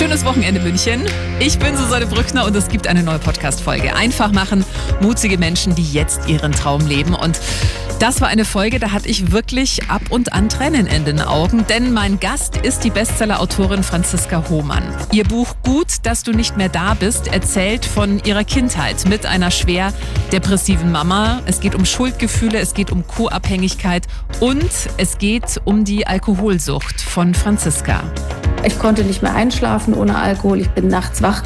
Schönes Wochenende München. Ich bin Susanne Brückner und es gibt eine neue Podcast-Folge. Einfach machen, mutige Menschen, die jetzt ihren Traum leben. Und das war eine Folge, da hatte ich wirklich ab und an Tränen in den Augen, denn mein Gast ist die Bestseller-Autorin Franziska Hohmann. Ihr Buch Gut, dass du nicht mehr da bist, erzählt von ihrer Kindheit mit einer schwer depressiven Mama. Es geht um Schuldgefühle, es geht um Co-Abhängigkeit und es geht um die Alkoholsucht von Franziska. Ich konnte nicht mehr einschlafen ohne Alkohol. Ich bin nachts wach